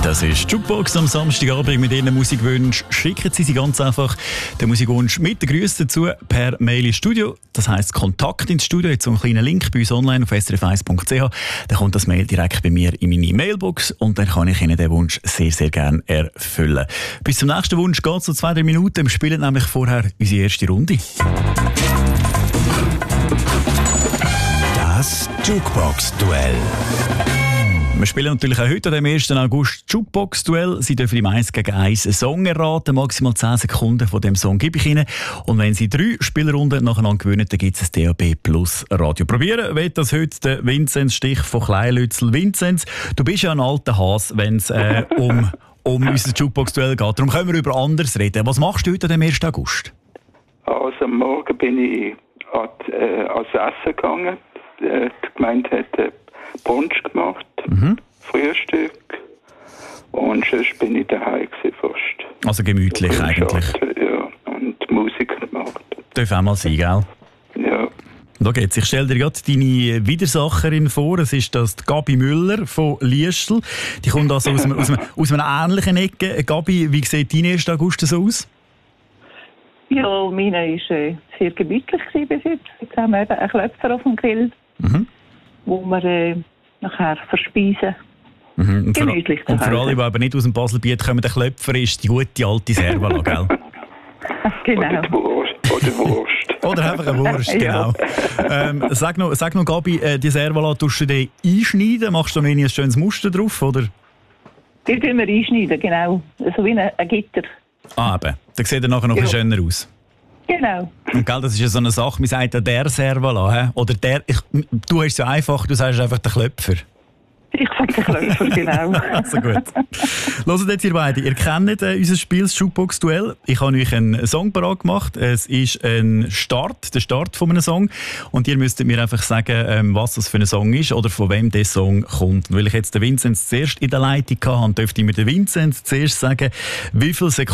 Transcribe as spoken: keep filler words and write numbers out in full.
Das ist Jukebox am Samstagabend mit Ihren Musikwünschen. Schicken Sie sie ganz einfach den Musikwunsch mit den Grüßen dazu per Mail ins Studio. Das heisst Kontakt ins Studio. Jetzt so einen kleinen Link bei uns online auf s r f eins punkt c h. Dann kommt das Mail direkt bei mir in meine Mailbox und dann kann ich Ihnen den Wunsch sehr, sehr gerne erfüllen. Bis zum nächsten Wunsch geht es so zwei, drei Minuten. Wir spielen nämlich vorher unsere erste Runde. Das Jukebox-Duell. Wir spielen natürlich auch heute, am ersten August, Jukebox-Duell. Sie dürfen im eins gegen eins einen Song erraten. Maximal zehn Sekunden von dem Song gebe ich Ihnen. Und wenn Sie drei Spielrunden nacheinander gewinnen, dann gibt es ein D A B Plus Radio. Probieren will das heute der Vinzenz Stich von Kleinlützel. Vinzenz, du bist ja ein alter Has, wenn es äh, um, um unser Jukebox-Duell geht. Darum können wir über anderes reden. Was machst du heute am ersten August? Also am Morgen bin ich an, äh, ans Essen gegangen. Die Gemeinde hat äh, Brunch gemacht, mhm. Frühstück und sonst bin ich daheim gewesen fast. Also gemütlich und eigentlich. Ja, und Musik gemacht. Darf auch mal sein, gell? Ja. Da geht's. Ich stelle dir gerade deine Widersacherin vor. Es ist das die Gabi Müller von Liestl. Die kommt also aus, einem, aus, einem, aus einer ähnlichen Ecke. Gabi, wie sieht dein erster August so aus? Ja, meine war äh, sehr gemütlich bis jetzt. Jetzt haben wir eben einen Klöpfer auf dem Grill. Mhm. Wo wir äh, nachher verspeisen. Mhm. Und, für, und für alle, die aber nicht aus dem Baselbiet kommen, der Klöpfer ist die gute alte Servala, gell? Genau. Oder die Wurst. Oder Wurst. Oder einfach eine Wurst, genau. ähm, sag, noch, sag noch, Gabi, äh, die Servala tust du dir einschneiden? Machst du noch ein schönes Muster drauf, oder? Die tun wir einschneiden, genau. So wie ein, ein Gitter. Ah, eben. Dann sieht er nachher noch ja. ein bisschen schöner aus. Genau. Und gell, das ist ja so eine Sache, man sagt ja der Servala, he? Oder der, ich, du hast es ja einfach, du sagst einfach der Klöpfer. Ich sage der Klöpfer, genau. Also gut. Hört jetzt ihr beide, ihr kennt äh, unser Spiel, das Jukebox-Duell. Ich habe euch einen Song parat gemacht. Es ist ein Start, der Start von einem Song. Und ihr müsstet mir einfach sagen, ähm, was das für ein Song ist oder von wem der Song kommt. Und weil ich jetzt den Vinzenz zuerst in der Leitung hatte, dürfte ich mir den Vinzenz zuerst sagen, wie viele Sekunden